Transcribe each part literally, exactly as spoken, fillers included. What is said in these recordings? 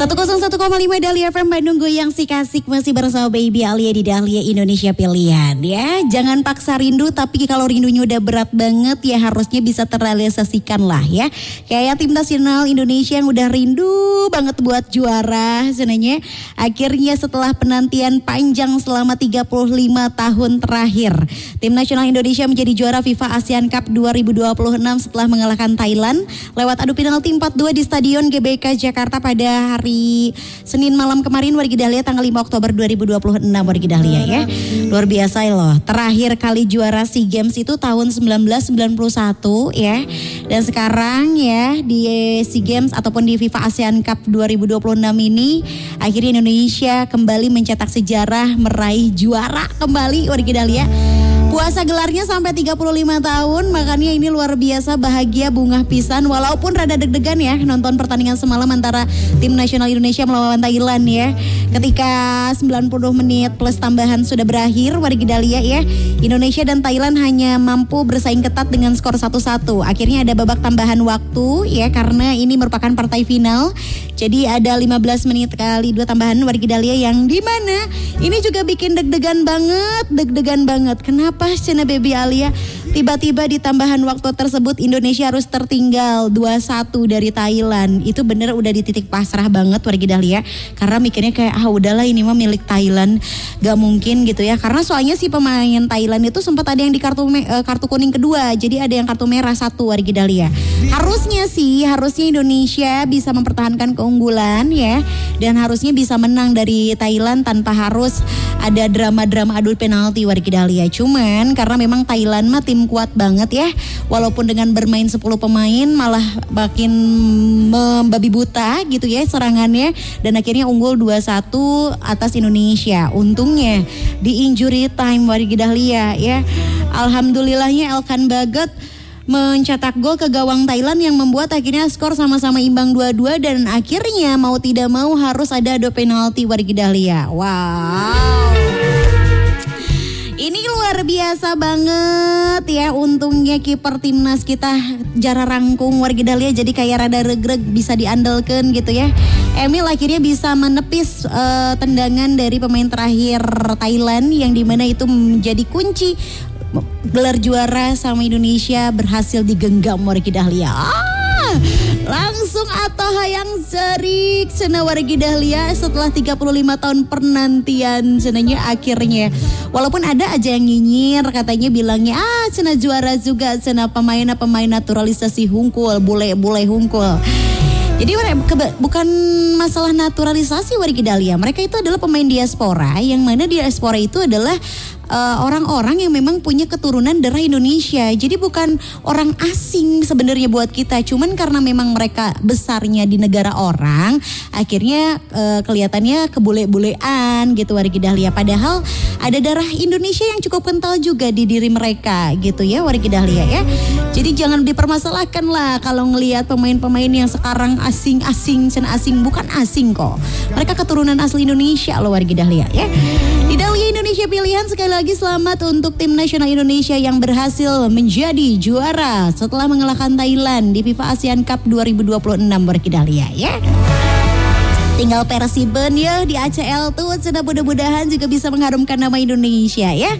seratus satu koma lima Dahlia F M Bandung, goyang si kasik masih bersama Baby Alia di Dahlia Indonesia Pilihan ya. Jangan paksa rindu, tapi kalau rindunya udah berat banget ya harusnya bisa terrealisasikan lah ya. Kayak tim nasional Indonesia yang udah rindu banget buat juara sebenarnya. Akhirnya setelah penantian panjang selama tiga puluh lima tahun terakhir, tim nasional Indonesia menjadi juara FIFA ASEAN Cup dua ribu dua puluh enam setelah mengalahkan Thailand lewat adu penalti empat dua di Stadion G B K Jakarta pada hari Hari Senin malam kemarin, wargi Dahlia, tanggal lima Oktober dua ribu dua puluh enam, wargi Dahlia ya. Luar biasa loh. Terakhir kali juara SEA Games itu tahun seribu sembilan ratus sembilan puluh satu ya. Dan sekarang ya di SEA Games ataupun di FIFA ASEAN Cup dua ribu dua puluh enam ini akhirnya Indonesia kembali mencetak sejarah meraih juara kembali, wargi Dahlia. Puasa gelarnya sampai tiga puluh lima tahun, makanya ini luar biasa, bahagia bungah pisan. Walaupun rada deg-degan ya nonton pertandingan semalam antara tim nasional Indonesia melawan Thailand ya. Ketika sembilan puluh menit plus tambahan sudah berakhir, wargi Dahlia ya, Indonesia dan Thailand hanya mampu bersaing ketat dengan skor satu satu. Akhirnya ada babak tambahan waktu ya, karena ini merupakan partai final. Jadi ada lima belas menit kali dua tambahan, wargi Dahlia, yang dimana ini juga bikin deg-degan banget, deg-degan banget. Kenapa Cina Baby Alia? Tiba-tiba di tambahan waktu tersebut Indonesia harus tertinggal dua satu dari Thailand. Itu bener udah di titik pasrah banget, wargi Dahlia. Karena mikirnya kayak ah udahlah ini mah milik Thailand, gak mungkin gitu ya. Karena soalnya si pemain Thailand itu sempat ada yang di kartu me- kartu kuning kedua, jadi ada yang kartu merah satu, wargi Dahlia. Harusnya sih, harusnya Indonesia bisa mempertahankan keunggulan ya, dan harusnya bisa menang dari Thailand tanpa harus ada drama-drama adu penalti, wargi Dahlia. Cuman karena memang Thailand mah tim kuat banget ya, walaupun dengan bermain sepuluh pemain malah makin membabi buta gitu ya serangannya, dan akhirnya unggul dua satu atas Indonesia. Untungnya di injury time, wargi Dahlia ya. Alhamdulillahnya Elkan Bagot mencetak gol ke gawang Thailand yang membuat akhirnya skor sama-sama imbang dua dua, dan akhirnya mau tidak mau harus ada adu penalti, wargi Dahlia. Wow. Ini luar biasa banget ya. Untungnya kiper timnas kita Jara Rangkung, wargi Dahlia, jadi kayak rada regreg, bisa diandalkan gitu ya. Emil akhirnya bisa menepis uh, tendangan dari pemain terakhir Thailand, yang dimana itu menjadi kunci gelar juara sama Indonesia berhasil digenggam, wargi Dahlia. Ah, langsung atau hayang serik cena, wargi Dahlia, setelah tiga puluh lima tahun penantian cenanya akhirnya. Walaupun ada aja yang nyinyir, katanya bilangnya ah cena juara juga, cena pemain-pemain naturalisasi hungkul, bule-bule hungkul. Jadi bukan masalah naturalisasi, wargi Dahlia. Mereka itu adalah pemain diaspora, yang mana diaspora itu adalah uh, orang-orang yang memang punya keturunan darah Indonesia. Jadi bukan orang asing sebenarnya buat kita. Cuman karena memang mereka besarnya di negara orang, akhirnya uh, kelihatannya kebule-bulean gitu, wargi Dahlia. Padahal ada darah Indonesia yang cukup kental juga di diri mereka gitu ya, wargi Dahlia ya. Jadi jangan dipermasalahkan lah kalau ngelihat pemain-pemain yang sekarang asing-asing, sen asing, bukan asing kok. Mereka keturunan asli Indonesia loh, wargi Dahlia ya. Di Dahlia Indonesia Pilihan, sekali lagi selamat untuk tim nasional Indonesia yang berhasil menjadi juara setelah mengalahkan Thailand di FIFA ASEAN Cup dua ribu dua puluh enam, wargi Dahlia ya. Tinggal Persiben ya di A C L tuh, sudah mudah-mudahan juga bisa mengharumkan nama Indonesia ya.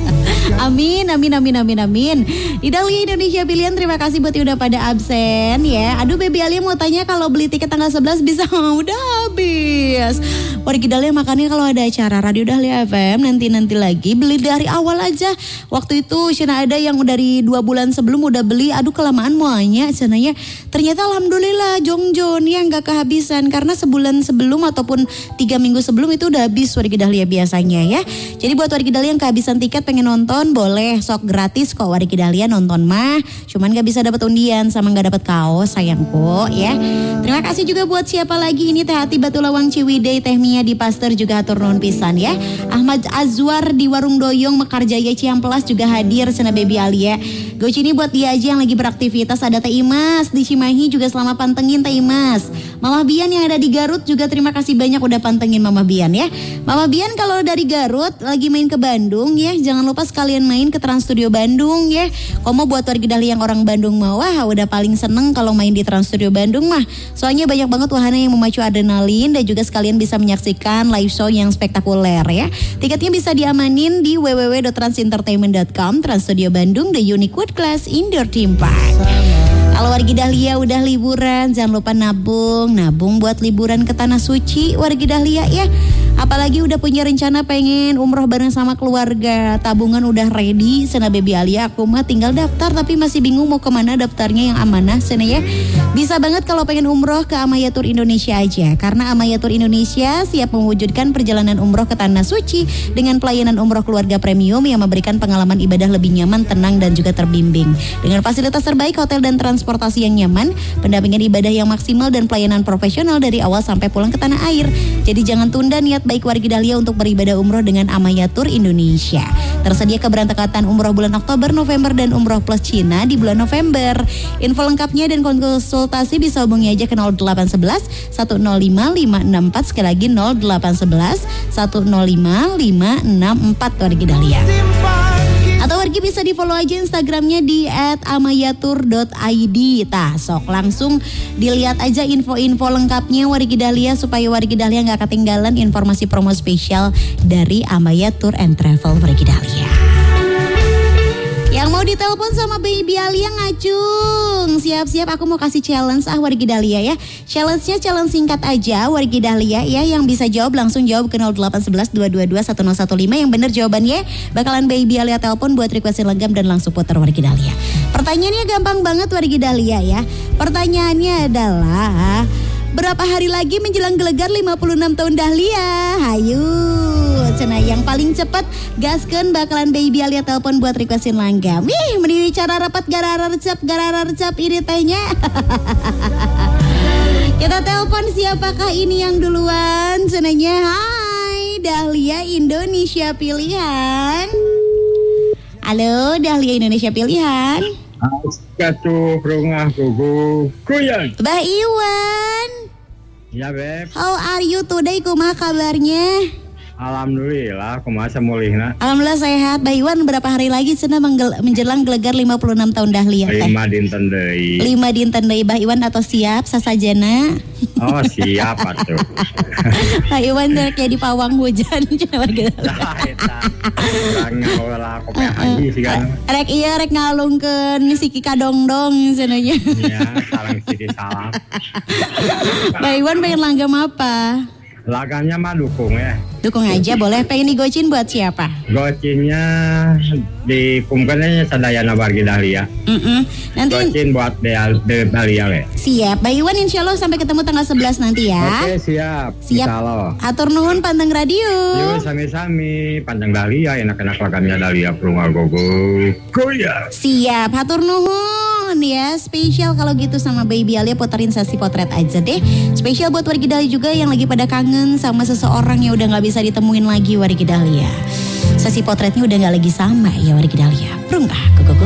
Amin, amin, amin, amin, amin. Di Dahlia Indonesia Pilihan, terima kasih buat yang udah pada absen ya. Aduh, Baby Alia mau tanya kalau beli tiket tanggal sebelas bisa, udah habis. Wargi Dahlia, makanya kalau ada acara Radio Dahlia F M nanti-nanti lagi beli dari awal aja. Waktu itu Cina ada yang dari dua bulan sebelum udah beli, aduh kelamaan muanya cenanya. Ternyata alhamdulillah jongjon ya nggak kehabisan, karena sebulan sebelum ataupun tiga minggu sebelum itu udah habis, wargi Dahlia biasanya ya. Jadi buat wargi Dahlia yang kehabisan tiket pengen nonton, boleh sok gratis kok, wargi Dahlia nonton mah. Cuman gak bisa dapat undian sama gak dapat kaos, sayangku ya. Terima kasih juga buat siapa lagi ini, Teh Hati Batu Lawang Ciwidey, Teh Mia di Pasteur juga atur nuhun pisan ya. Ahmad Azwar di Warung Doyong Mekarjaya Ciamplas juga hadir cena Baby Alia. Gocini buat dia aja yang lagi beraktivitas, ada Teh Imas di Cimahi juga selamat pantengin Teh Imas. Mama Bian yang ada di Garut juga terima kasih banyak udah pantengin Mama Bian ya. Mama Bian kalau dari Garut lagi main ke Bandung ya, jangan lupa sekalian main ke Trans Studio Bandung ya. Komo buat warga Dahlia yang orang Bandung mah, wah udah paling seneng kalau main di Trans Studio Bandung mah. Soalnya banyak banget wahana yang memacu adrenalin dan juga sekalian bisa menyaksikan live show yang spektakuler ya. Tiketnya bisa diamanin di w w w dot trans entertainment dot com. Trans Studio Bandung, The Unique World Class Indoor Theme Park. Kalau wargi Dahlia udah liburan, jangan lupa nabung, nabung buat liburan ke Tanah Suci wargi Dahlia ya. Apalagi udah punya rencana pengen umroh bareng sama keluarga, tabungan udah ready, sana baby Alia aku mah tinggal daftar tapi masih bingung mau kemana daftarnya yang amanah sana ya. Bisa banget kalau pengen umroh ke Amaya Tour Indonesia aja, karena Amaya Tour Indonesia siap mewujudkan perjalanan umroh ke Tanah Suci dengan pelayanan umroh keluarga premium yang memberikan pengalaman ibadah lebih nyaman, tenang dan juga terbimbing. Dengan fasilitas terbaik, hotel dan transportasi yang nyaman, pendampingan ibadah yang maksimal dan pelayanan profesional dari awal sampai pulang ke tanah air. Jadi jangan tunda niat baik warga Dahlia untuk beribadah umroh dengan Amaya Tour Indonesia. Tersedia keberangkatan umroh bulan Oktober, November dan umroh plus Cina di bulan November. Info lengkapnya dan konsultasi bisa hubungi aja ke nol delapan satu satu satu nol lima lima enam empat, sekali lagi nol delapan satu satu satu nol lima lima enam empat warga Dahlia. Atau wargi bisa di follow aja Instagramnya di at amayatur dot i d. Tah sok langsung dilihat aja info-info lengkapnya wargi Dahlia supaya wargi Dahlia gak ketinggalan informasi promo spesial dari Amaya Tour and Travel wargi Dahlia. Yang mau ditelepon sama Baby Alia ngacung. Siap-siap aku mau kasih challenge ah wargi Dahlia ya. Challenge-nya challenge singkat aja wargi Dahlia ya. Yang bisa jawab langsung jawab ke nol delapan satu satu dua dua dua satu nol satu lima. Yang benar jawabannya bakalan Baby Alia telepon buat requestin legam dan langsung putar wargi Dahlia. Pertanyaannya gampang banget wargi Dahlia ya. Pertanyaannya adalah berapa hari lagi menjelang gelegar lima puluh enam tahun Dahlia? Hayu. Cena yang paling cepat gaskeun bakalan Baby Alia telepon buat requestin langgam. Wih, mendiri cara rapat garara recep garara recep ini tehnya. Kita telepon siapakah ini yang duluan? Cenanya hai Dahlia Indonesia Pilihan. Halo Dahlia Indonesia Pilihan. Katu rumah gugu kuyan. Bah Iwan. Ya beb. How are you today? Kumaha kabarnya? Alhamdulillah, kumaha mulihna. Alhamdulillah sehat. Bah Iwan berapa hari lagi cenah menjelang gelegar lima puluh enam tahun Dahlia teh? Lima dinten deui. Lima dinten deui Bah Iwan atau siap sasajana? Oh siap atuh. Bah Iwan jadi pawang hujan cenah warga. Lah eta. Urang ngaolah kope haji sigan. Rek ieu rek ngalungkeun siki kadongdong cenah nya. Iya, sareng siki salam. Bah Iwan pengen langgam apa? Lagannya mah dukung ya. Dukung aja boleh. Pengen digocin buat siapa? Gocinnya dikumpulkannya sadayana wargi Dahlia. Mm-mm. Nanti Gocin buat Deal De Dahlia le. siap. Bah Iwan insya Allah sampai ketemu tanggal sebelas nanti ya. Oke siap. Siap. Insyaallah. Atur nuhun panteng radio. Yuk sami-sami Panjang Dahlia enak-enak lagannya Dahlia Prunga Gogo. Kuya. Siap, hatur nuhun ya. Spesial kalau gitu sama Baby Alia puterin sesi potret aja deh. Spesial buat wargi Dahlia juga yang lagi pada kangen sama seseorang yang udah gak bisa ditemuin lagi wargi Dahlia. Sesi potretnya udah gak lagi sama ya wargi Dahlia. Prung ah, go go go.